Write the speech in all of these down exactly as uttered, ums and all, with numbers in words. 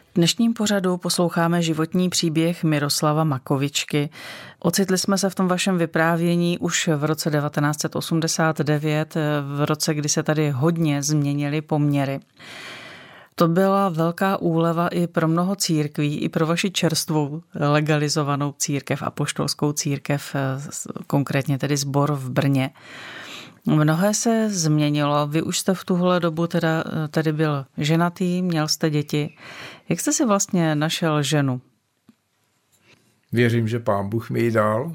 V dnešním pořadu posloucháme životní příběh Miroslava Makovičky. Ocitli jsme se v tom vašem vyprávění už v roce devatenáct set osmdesát devět, v roce, kdy se tady hodně změnily poměry. To byla velká úleva i pro mnoho církví, i pro vaši čerstvou legalizovanou církev, apoštolskou církev, konkrétně tedy sbor v Brně. Mnohé se změnilo, vy už jste v tuhle dobu teda, tedy byl ženatý, měl jste děti. Jak jste si vlastně našel ženu? Věřím, že Pán Bůh mi ji dal.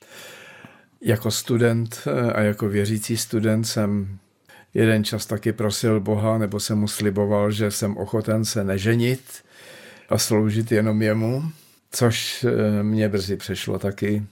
Jako student a jako věřící student jsem jeden čas taky prosil Boha, nebo jsem mu sliboval, že jsem ochoten se neženit a sloužit jenom jemu, což mě brzy přešlo taky.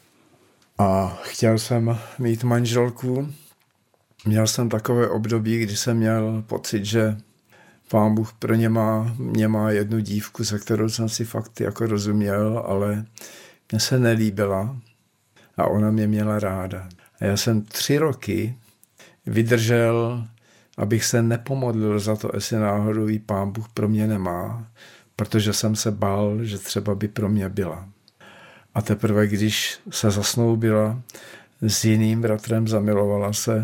A chtěl jsem mít manželku. Měl jsem takové období, kdy jsem měl pocit, že Pán Bůh pro ně má, mě má jednu dívku, se kterou jsem si fakt jako rozuměl, ale mně se nelíbila a ona mě měla ráda. A já jsem tři roky vydržel, abych se nepomodlil za to, jestli náhodou jí Pán Bůh pro mě nemá, protože jsem se bál, že třeba by pro mě byla. A teprve, když se zasnoubila s jiným bratrem, zamilovala se,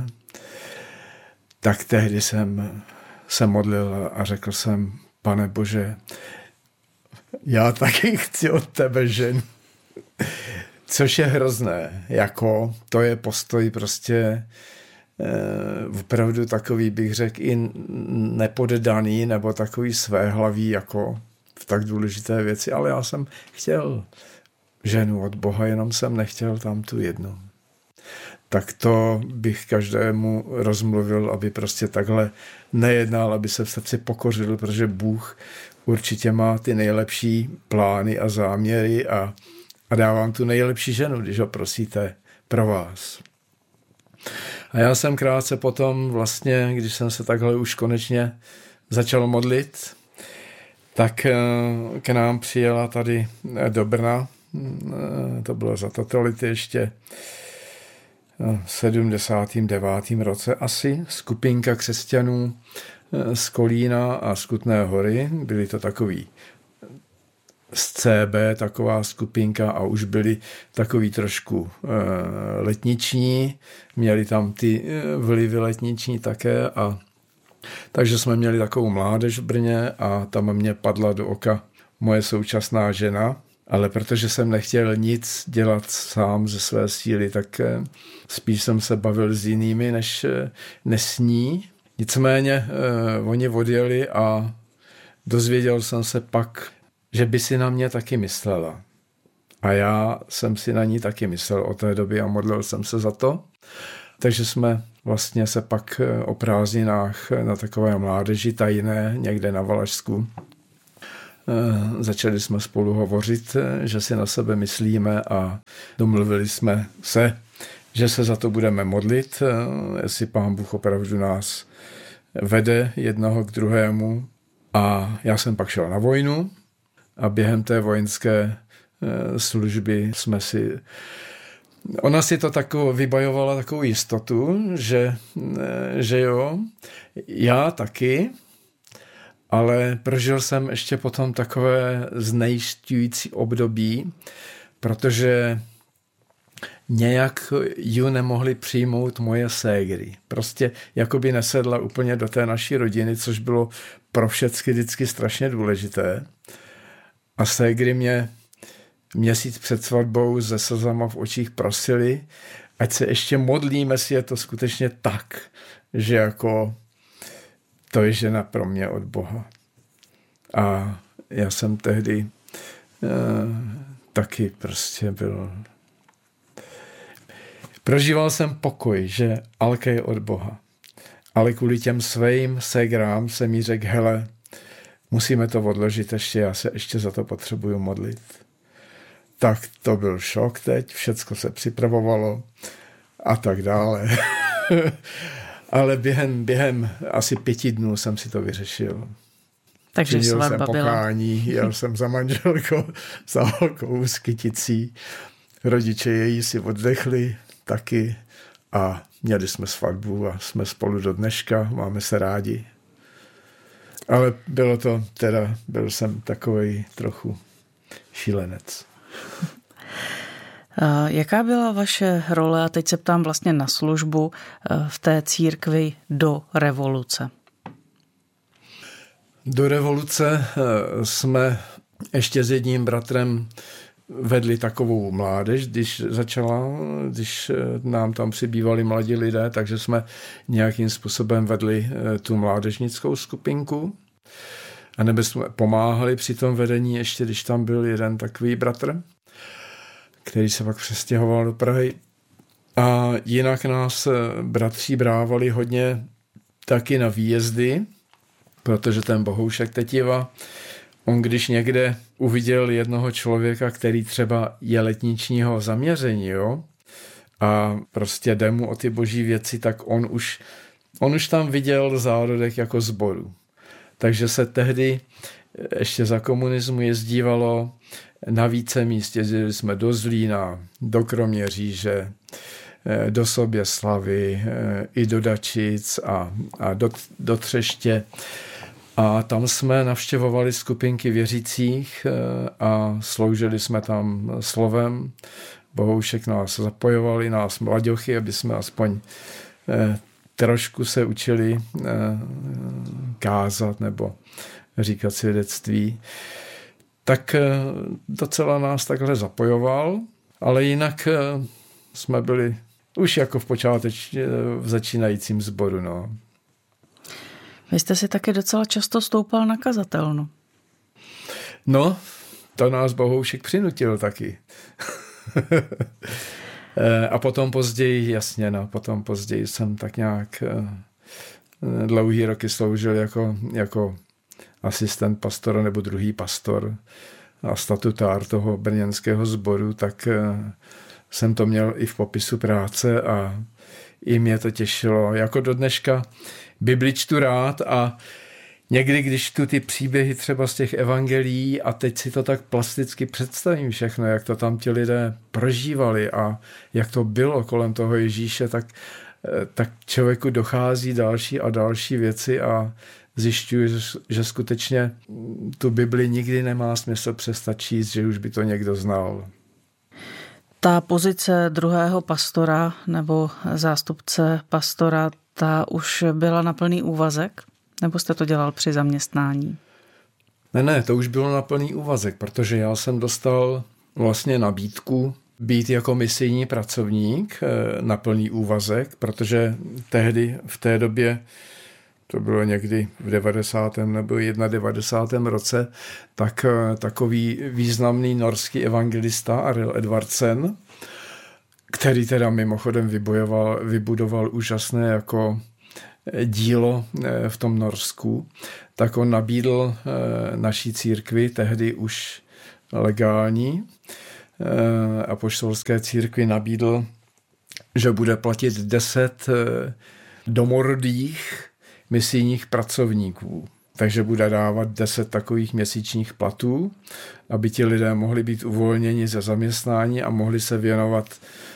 tak tehdy jsem se modlil a řekl jsem, Pane Bože, já taky chci od tebe ženu. Což je hrozné, jako to je postoj prostě eh, opravdu takový, bych řekl, i nepoddaný, nebo takový svéhlavý, jako v tak důležité věci, ale já jsem chtěl ženu od Boha, jenom jsem nechtěl tam tu jednu. Tak to bych každému rozmluvil, aby prostě takhle nejednal, aby se v srdci pokořil, protože Bůh určitě má ty nejlepší plány a záměry a, a dávám tu nejlepší ženu, když ho prosíte pro vás. A já jsem krátce potom vlastně, když jsem se takhle už konečně začal modlit, tak k nám přijela tady do Brna, to bylo za totality ještě v sedmdesátém devátém roce asi, skupinka křesťanů z Kolína a z Kutné Hory. Byli to takový z C B, taková skupinka a už byli takový trošku letniční. Měli tam ty vlivy letniční také a takže jsme měli takovou mládež v Brně a tam mě padla do oka moje současná žena. Ale protože jsem nechtěl nic dělat sám ze své síly, tak spíš jsem se bavil s jinými než, než s ní. Nicméně eh, oni odjeli a dozvěděl jsem se pak, že by si na mě taky myslela. A já jsem si na ní taky myslel od té doby a modlil jsem se za to. Takže jsme vlastně se pak o prázdninách na takové mládeži tajné někde na Valašsku začali jsme spolu hovořit, že si na sebe myslíme a domluvili jsme se, že se za to budeme modlit, jestli Pán Bůh opravdu nás vede jednoho k druhému. A já jsem pak šel na vojnu a během té vojenské služby jsme si... Ona si to takovou, vybajovala takovou jistotu, že, že jo, já taky, ale prožil jsem ještě potom takové znejišťující období, protože nějak ju nemohli přijmout moje ségry. Prostě jakoby nesedla úplně do té naší rodiny, což bylo pro všechny vždycky strašně důležité. A ségry mě měsíc před svatbou se slzama v očích prosili, ať se ještě modlíme, jestli je to skutečně tak, že jako to je žena pro mě od Boha. A já jsem tehdy eh, taky prostě byl... Prožíval jsem pokoj, že Alka je od Boha. Ale kvůli těm svým ségrám jsem jí řekl, hele, musíme to odložit ještě, já se ještě za to potřebuju modlit. Tak to byl šok teď, všecko se připravovalo a tak dále. Ale během, během asi pěti dnů jsem si to vyřešil. Takže Činil svatba jsem pokání, byla. Jel jsem za manželkou, za holkou s kyticí. Rodiče její si oddechli taky a měli jsme svatbu a jsme spolu do dneška, máme se rádi. Ale bylo to teda, byl jsem takový trochu šílenec. Jaká byla vaše role, a teď se ptám vlastně na službu, v té církvi do revoluce? Do revoluce jsme ještě s jedním bratrem vedli takovou mládež, když začala, když nám tam přibývali mladí lidé, takže jsme nějakým způsobem vedli tu mládežnickou skupinku. A nebo jsme pomáhali při tom vedení, ještě když tam byl jeden takový bratr, který se pak přestěhoval do Prahy. A jinak nás bratři brávali hodně taky na výjezdy, protože ten Bohoušek Tetiva, on když někde uviděl jednoho člověka, který třeba je letničního zaměření, jo, a prostě jde mu o ty boží věci, tak on už, on už tam viděl zárodek jako sboru. Takže se tehdy ještě za komunismu jezdívalo na více míst. Jezdili jsme do Zlína, do Kroměříže, do Soběslavy, i do Dačic a, a do, do Třeště. A tam jsme navštěvovali skupinky věřících a sloužili jsme tam slovem. Bohoušek nás zapojovali, nás mladěchy, aby jsme aspoň trošku se učili kázat nebo říkat svědectví. Tak docela nás takhle zapojoval, ale jinak jsme byli už jako v počáteč v začínajícím sboru. No. Vy jste si taky docela často stoupal na kazatelnu. No, to nás Bohoušek přinutil taky. A potom později, jasně, no, potom později jsem tak nějak dlouhý roky sloužil jako, jako asistent pastora nebo druhý pastor a statutár toho brněnského sboru, tak jsem to měl i v popisu práce a i mě to těšilo. Jako do dneška Bibli čtu rád a někdy, když tu ty příběhy třeba z těch evangelií a teď si to tak plasticky představím všechno, jak to tam ti lidé prožívali a jak to bylo kolem toho Ježíše, tak, tak člověku dochází další a další věci a zjišťuji, že skutečně tu Bibli nikdy nemá smysl přestat číst, že už by to někdo znal. Ta pozice druhého pastora nebo zástupce pastora, ta už byla na plný úvazek? Nebo jste to dělal při zaměstnání? Ne, ne, to už bylo na plný úvazek, protože já jsem dostal vlastně nabídku být jako misijní pracovník na plný úvazek, protože tehdy v té době, to bylo někdy v devadesátém nebo devadesátém prvním roce, tak takový významný norský evangelista Arild Edvardsen, který teda mimochodem vybojoval, vybudoval úžasné jako dílo v tom Norsku, tak on nabídl naší církvi, tehdy už legální, apoštolské církvi nabídl, že bude platit deset domorodých misijních pracovníků. Takže bude dávat deset takových měsíčních platů, aby ti lidé mohli být uvolněni ze zaměstnání a mohli se věnovat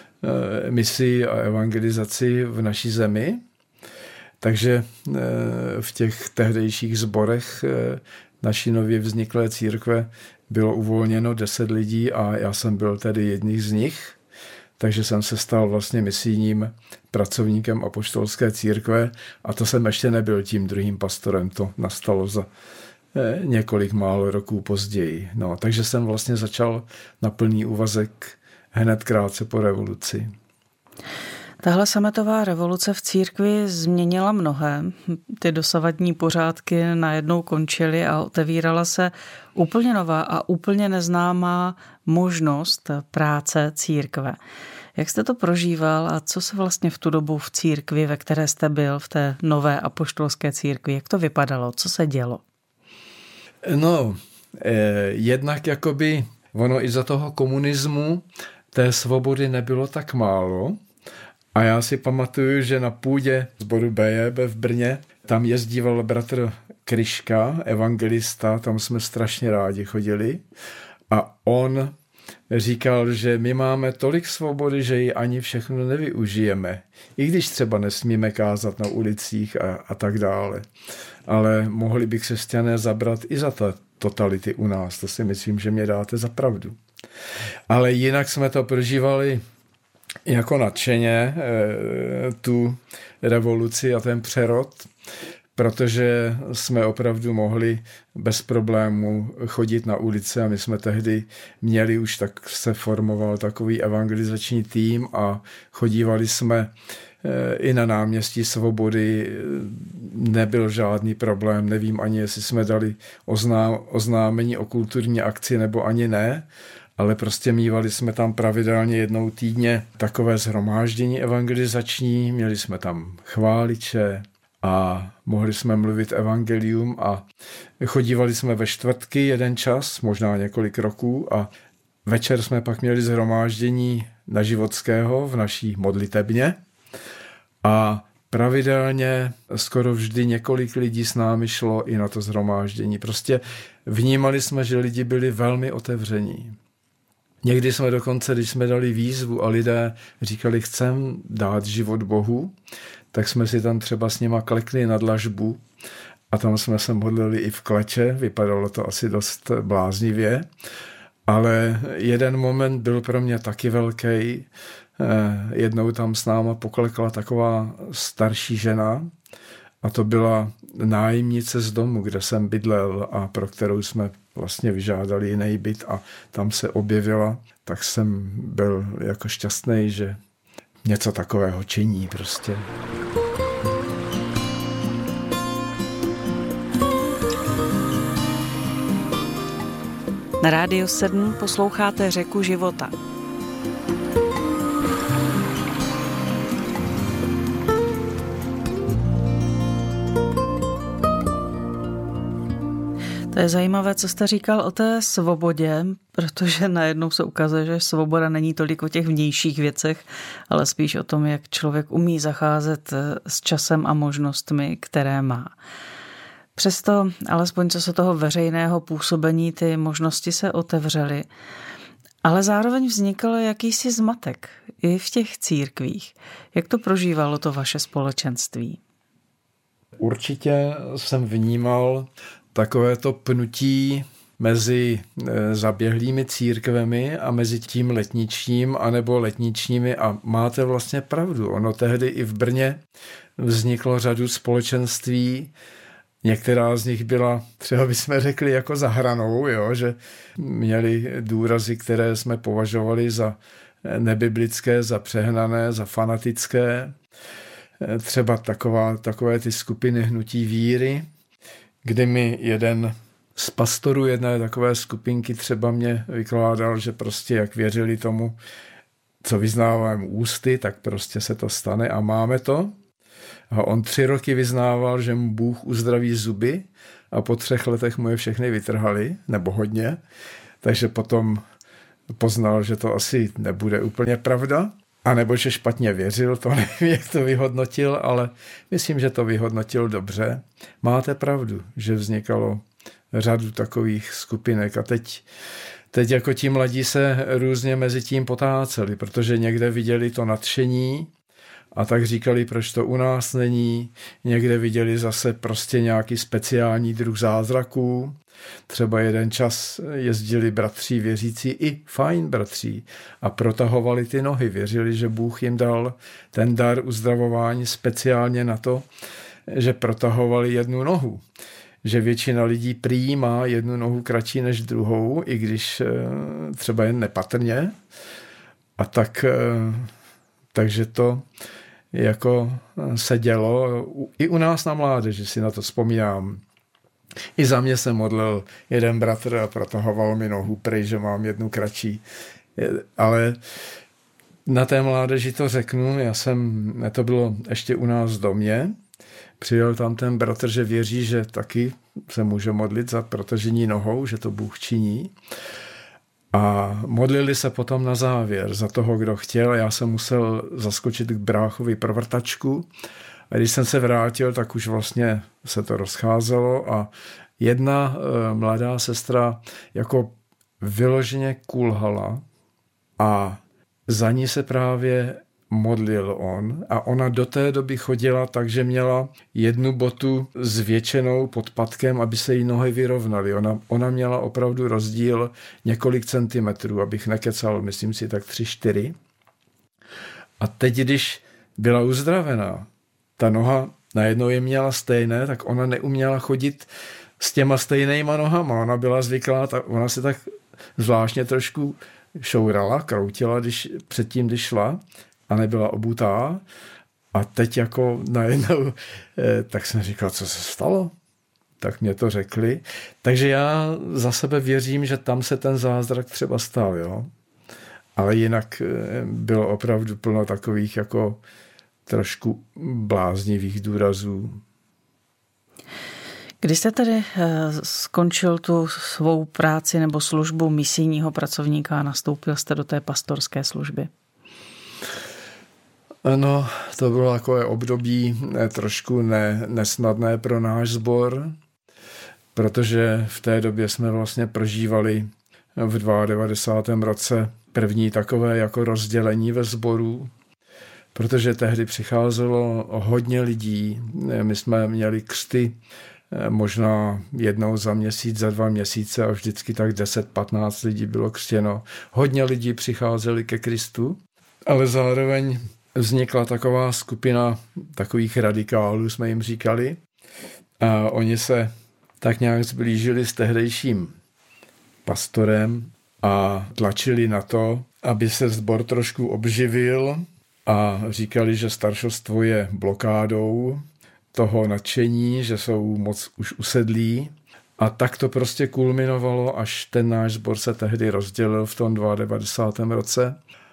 misi a evangelizaci v naší zemi. Takže v těch tehdejších sborech naší nově vzniklé církve bylo uvolněno deset lidí a já jsem byl tedy jedním z nich. Takže jsem se stal vlastně misijním pracovníkem apoštolské církve a to jsem ještě nebyl tím druhým pastorem, to nastalo za několik málo roků později. No, takže jsem vlastně začal na plný úvazek hned krátce po revoluci. Tahle sametová revoluce v církvi změnila mnohé. Ty dosavadní pořádky najednou končily a otevírala se úplně nová a úplně neznámá možnost práce církve. Jak jste to prožíval a co se vlastně v tu dobu v církvi, ve které jste byl, v té nové apoštolské církvi, jak to vypadalo, co se dělo? No, eh, jednak jakoby ono i za toho komunismu té svobody nebylo tak málo. A já si pamatuju, že na půdě sboru B J B v Brně tam jezdíval bratr Kryška, evangelista, tam jsme strašně rádi chodili. A on říkal, že my máme tolik svobody, že ji ani všechno nevyužijeme. I když třeba nesmíme kázat na ulicích a, a tak dále. Ale mohli by křesťané zabrat i za ta totality u nás. To si myslím, že mě dáte za pravdu. Ale jinak jsme to prožívali jako nadšeně, tu revoluci a ten přerod, protože jsme opravdu mohli bez problémů chodit na ulice a my jsme tehdy měli už, tak se formoval takový evangelizační tým a chodívali jsme i na náměstí Svobody, nebyl žádný problém, nevím ani, jestli jsme dali oznám, oznámení o kulturní akci nebo ani ne, ale prostě mívali jsme tam pravidelně jednou týdně takové shromáždění evangelizační, měli jsme tam chváliče a mohli jsme mluvit evangelium a chodívali jsme ve čtvrtky jeden čas, možná několik roků a večer jsme pak měli shromáždění na Životského v naší modlitebně a pravidelně skoro vždy několik lidí s námi šlo i na to shromáždění. Prostě vnímali jsme, že lidi byli velmi otevření. Někdy jsme dokonce, když jsme dali výzvu a lidé říkali, chcem dát život Bohu, tak jsme si tam třeba s nima klekli na dlažbu a tam jsme se modlili i v kleče, vypadalo to asi dost bláznivě, ale jeden moment byl pro mě taky velký. Jednou tam s náma poklekla taková starší žena a to byla nájemnice z domu, kde jsem bydlel a pro kterou jsme vlastně vyžádali jiný byt a tam se objevila, tak jsem byl jako šťastný, že něco takového činí prostě. Na Rádiu sedm posloucháte Řeku života. To je zajímavé, co jste říkal o té svobodě, protože najednou se ukazuje, že svoboda není tolik o těch vnějších věcech, ale spíš o tom, jak člověk umí zacházet s časem a možnostmi, které má. Přesto, alespoň co se toho veřejného působení, ty možnosti se otevřely, ale zároveň vznikl jakýsi zmatek i v těch církvích. Jak to prožívalo to vaše společenství? Určitě jsem vnímal takové to pnutí mezi zaběhlými církvemi a mezi tím letničním anebo letničními a máte vlastně pravdu. Ono tehdy i v Brně vzniklo řadu společenství, některá z nich byla, třeba bychom řekli, jako za hranou, jo, že měli důrazy, které jsme považovali za nebiblické, za přehnané, za fanatické. Třeba taková, takové ty skupiny hnutí víry, kdy mi jeden z pastorů jedné takové skupinky třeba mě vykládal, že prostě jak věřili tomu, co vyznávám ústy, tak prostě se to stane a máme to. A on tři roky vyznával, že mu Bůh uzdraví zuby a po třech letech mu je všechny vytrhali, nebo hodně, takže potom poznal, že to asi nebude úplně pravda, anebo že špatně věřil, to nevím, jak to vyhodnotil, ale myslím, že to vyhodnotil dobře. Máte pravdu, že vznikalo řadu takových skupinek a teď, teď jako ti mladí se různě mezi tím potáceli, protože někde viděli to nadšení a tak říkali, proč to u nás není. Někde viděli zase prostě nějaký speciální druh zázraků. Třeba jeden čas jezdili bratří věřící, i fajn bratří, a protahovali ty nohy. Věřili, že Bůh jim dal ten dar uzdravování speciálně na to, že protahovali jednu nohu. Že většina lidí prý má jednu nohu kratší než druhou, i když třeba jen nepatrně. A tak, takže to jako se dělo i u nás na mládeži, si na to vzpomínám. I za mě se modlil jeden bratr a protahoval mi nohu pryč, že mám jednu kratší. Ale na té mládeži to řeknu, já jsem, to bylo ještě u nás v domě, přijel tam ten bratr, že věří, že taky se může modlit za protažení nohou, že to Bůh činí. A modlili se potom na závěr za toho, kdo chtěl. Já jsem musel zaskočit k bráchovi pro vrtačku. A když jsem se vrátil, tak už vlastně se to rozcházelo a jedna e, mladá sestra jako vyloženě kulhala a za ní se právě modlil on a ona do té doby chodila tak, že měla jednu botu zvětšenou pod patkem, aby se jí nohy vyrovnaly. Ona, ona měla opravdu rozdíl několik centimetrů, abych nekecal, myslím si tak tři, čtyři. A teď, když byla uzdravená, ta noha najednou je měla stejné, tak ona neuměla chodit s těma stejnýma nohama. Ona byla zvyklá, tak ona se tak zvláštně trošku šourala, kroutila když, předtím, když šla a nebyla obutá. A teď jako najednou, tak jsem říkal, co se stalo? Tak mě to řekli. Takže já za sebe věřím, že tam se ten zázrak třeba stal, jo. Ale jinak bylo opravdu plno takových jako trošku bláznivých důrazů. Kdy jste tedy skončil tu svou práci nebo službu misijního pracovníka a nastoupil jste do té pastorské služby? No, to bylo takové období trošku ne, nesnadné pro náš sbor, protože v té době jsme vlastně prožívali v devadesátém druhém roce první takové jako rozdělení ve sboru, protože tehdy přicházelo hodně lidí. My jsme měli křty možná jednou za měsíc, za dva měsíce a vždycky tak deset patnáct lidí bylo křtěno. Hodně lidí přicházeli ke Kristu, ale zároveň vznikla taková skupina takových radikálů, jsme jim říkali. A oni se tak nějak zblížili s tehdejším pastorem a tlačili na to, aby se sbor trošku obživil a říkali, že staršostvo je blokádou toho nadšení, že jsou moc už usedlí. A tak to prostě kulminovalo, až ten náš sbor se tehdy rozdělil v tom devadesátém druhém roce.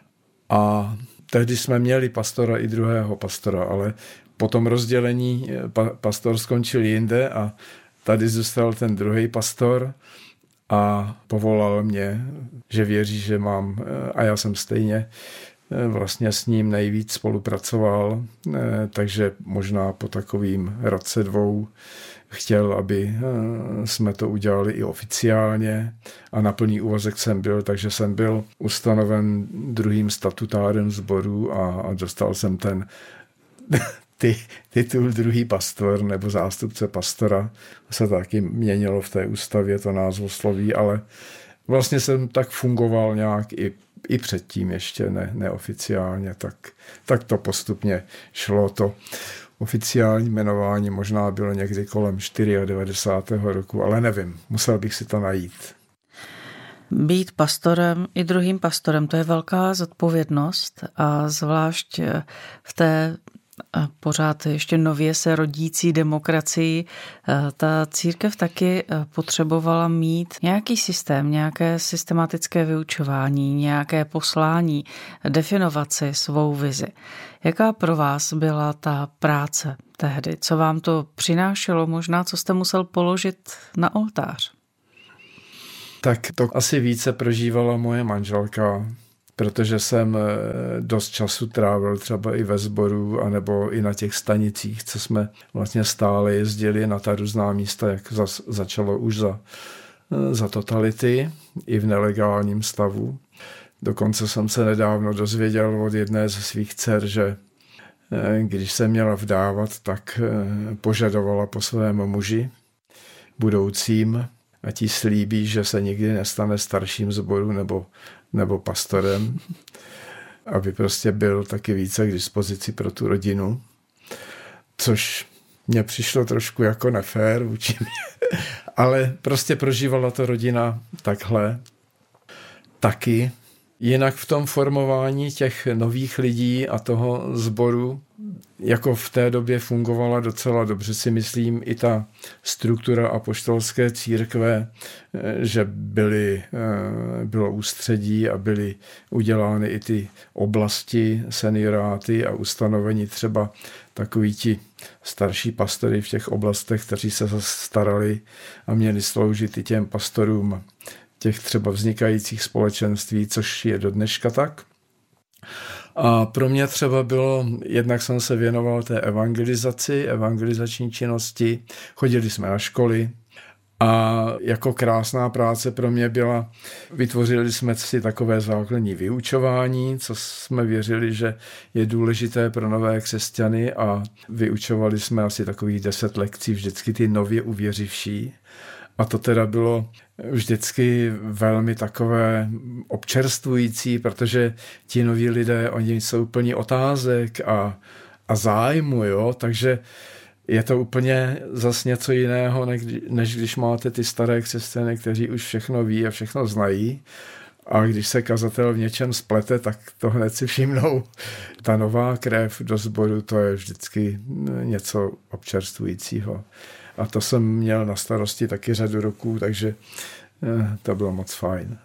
A tehdy jsme měli pastora i druhého pastora, ale po tom rozdělení pa- pastor skončil jinde a tady zůstal ten druhý pastor a povolal mě, že věří, že mám, a já jsem stejně vlastně s ním nejvíc spolupracoval, takže možná po takovým roce dvou chtěl, aby jsme to udělali i oficiálně a na plný úvazek jsem byl, takže jsem byl ustanoven druhým statutárem sboru a, a dostal jsem ten ty, titul druhý pastor nebo zástupce pastora. Se taky měnilo v té ústavě to názvosloví, ale vlastně jsem tak fungoval nějak i, i předtím ještě ne, neoficiálně, tak, tak to postupně šlo. To oficiální jmenování možná bylo někdy kolem devadesátého čtvrtého roku, ale nevím, musel bych si to najít. Být pastorem i druhým pastorem, to je velká zodpovědnost a zvlášť v té pořád ještě nově se rodící demokracii, ta církev taky potřebovala mít nějaký systém, nějaké systematické vyučování, nějaké poslání, definovat si svou vizi. Jaká pro vás byla ta práce tehdy? Co vám to přinášelo? Možná, co jste musel položit na oltář? Tak to asi více prožívala moje manželka, protože jsem dost času trávil třeba i ve sboru, anebo i na těch stanicích, co jsme vlastně stále jezdili na ta různá místa, jak zas začalo už za, za totality, i v nelegálním stavu. Dokonce jsem se nedávno dozvěděl od jedné ze svých dcer, že když se měla vdávat, tak požadovala po svém muži budoucím, a ti slíbí, že se nikdy nestane starším sboru nebo, nebo pastorem, aby prostě byl taky více k dispozici pro tu rodinu, což mně přišlo trošku jako nefér vůči mě, ale prostě prožívala to rodina takhle taky. Jinak v tom formování těch nových lidí a toho sboru, jako v té době fungovala docela dobře, si myslím, i ta struktura apoštolské církve, že byly, bylo ústředí a byly udělány i ty oblasti, senioráty a ustanovení třeba takoví ti starší pastory v těch oblastech, kteří se starali a měli sloužit i těm pastorům těch třeba vznikajících společenství, což je do dneška tak. A pro mě třeba bylo, jednak jsem se věnoval té evangelizaci, evangelizační činnosti, chodili jsme na školy A jako krásná práce pro mě byla, vytvořili jsme si takové základní vyučování, co jsme věřili, že je důležité pro nové křesťany, a vyučovali jsme asi takových deset lekcí, vždycky ty nově uvěřivší. A to teda bylo vždycky velmi takové občerstvující, protože ti noví lidé, oni jsou plní otázek a, a zájmu, jo, takže je to úplně zas něco jiného, než když máte ty staré křesťany, kteří už všechno ví a všechno znají. A když se kazatel v něčem splete, tak to hned si všimnou. Ta nová krev do sboru, to je vždycky něco občerstvujícího. A to jsem měl na starosti taky řadu roků, takže to bylo moc fajn.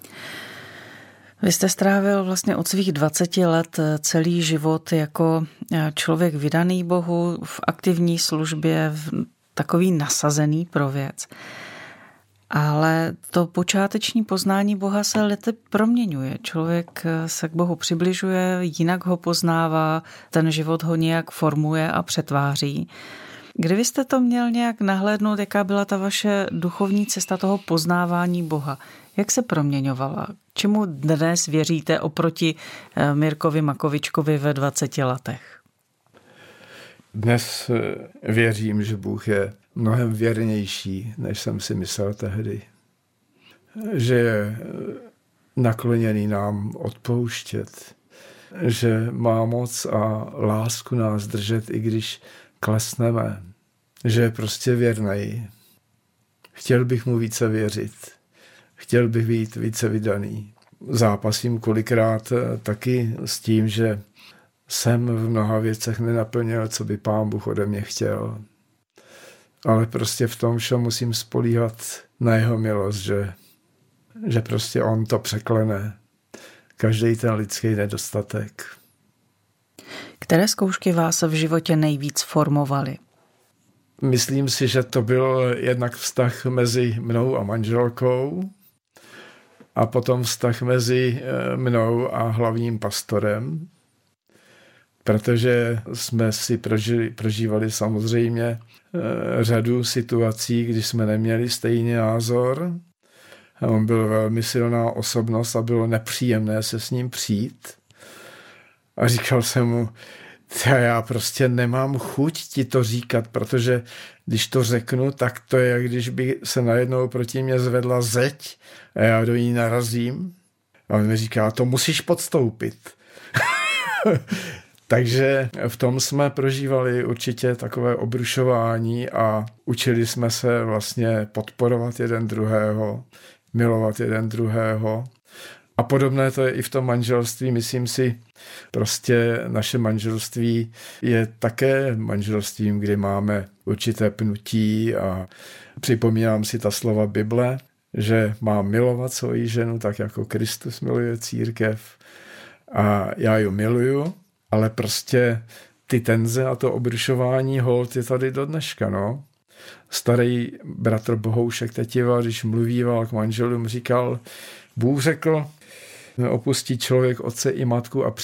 Vy jste strávil vlastně od svých dvaceti let celý život jako člověk vydaný Bohu, v aktivní službě, takový nasazený pro věc. Ale to počáteční poznání Boha se lety proměňuje. Člověk se k Bohu přibližuje, jinak ho poznává, ten život ho nějak formuje a přetváří. Kdy jste to měl nějak nahlédnout, jaká byla ta vaše duchovní cesta toho poznávání Boha? Jak se proměňovala? Čemu dnes věříte oproti Mirkovi Makovičkovi ve dvaceti letech? Dnes věřím, že Bůh je mnohem věrnější, než jsem si myslel tehdy. Že je nakloněný nám odpouštět. Že má moc a lásku nás držet, i když klesneme. Že je prostě věrnej. Chtěl bych mu více věřit. Chtěl bych být více vydaný. Zápasím kolikrát taky s tím, že jsem v mnoha věcech nenaplnil, co by Pán Bůh ode mě chtěl. Ale prostě v tom všem musím spolíhat na jeho milost, že, že prostě on to překlene. Každý ten lidský nedostatek. Které zkoušky vás v životě nejvíc formovaly? Myslím si, že to byl jednak vztah mezi mnou a manželkou a potom vztah mezi mnou a hlavním pastorem, protože jsme si prožili, prožívali samozřejmě řadu situací, kdy jsme neměli stejný názor. On byl velmi silná osobnost a bylo nepříjemné se s ním přijít. A říkal jsem mu, já prostě nemám chuť ti to říkat, protože když to řeknu, tak to je, jak když by se najednou proti mě zvedla zeď a já do ní narazím. A on mi říká, to musíš podstoupit. Takže v tom jsme prožívali určitě takové obrušování a učili jsme se vlastně podporovat jeden druhého, milovat jeden druhého. A podobné to je i v tom manželství. Myslím si, prostě naše manželství je také manželstvím, kdy máme určité pnutí a připomínám si ta slova Bible, že mám milovat svoji ženu tak, jako Kristus miluje církev a já ji miluju, ale prostě ty tenze a to obrušování holt je tady do dneška, no. Starý bratr Bohoušek Tetiva, když mluvíval k manželům, říkal, Bůh řekl, opustí člověk otce i matku a